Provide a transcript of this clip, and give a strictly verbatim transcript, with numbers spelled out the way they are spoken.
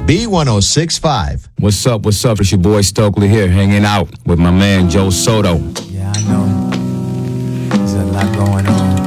B one oh six point five. What's up, what's up? It's your boy Stokely here, hanging out with my man Joe Soto. Yeah, I know. There's a lot going on.